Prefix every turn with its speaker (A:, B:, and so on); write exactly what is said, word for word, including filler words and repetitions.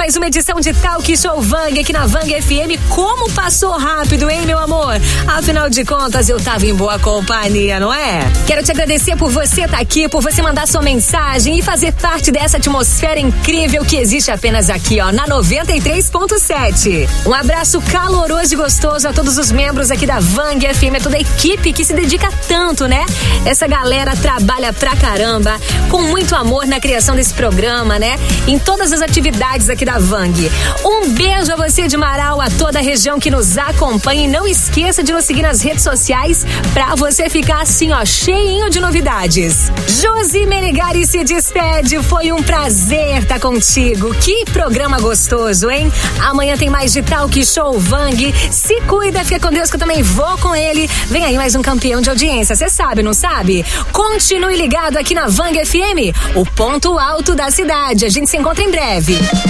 A: mais uma edição de Talk Show Vang aqui na Vang F M. Como passou rápido, hein, meu amor? Afinal de contas, eu tava em boa companhia, não é? Quero te agradecer por você estar aqui, por você mandar sua mensagem e fazer parte dessa atmosfera incrível que existe apenas aqui, ó, na noventa e três ponto sete. Um abraço caloroso e gostoso a todos os membros aqui da Vang F M, a toda a equipe que se dedica tanto, né? Essa galera trabalha pra caramba, com muito amor na criação desse programa, né? Em todas as atividades aqui da Vang. Um beijo a você de Marau, a toda a região que nos acompanha, e não esqueça de nos seguir nas redes sociais pra você ficar assim, ó, cheinho de novidades. Josi Menegari se despede, foi um prazer estar contigo. Que programa gostoso, hein? Amanhã tem mais de Talk Show Vang. Se cuida, fica com Deus que eu também vou com ele. Vem aí mais um campeão de audiência, você sabe, não sabe? Continue ligado aqui na Vang F M, o ponto alto da cidade. A gente se encontra em breve.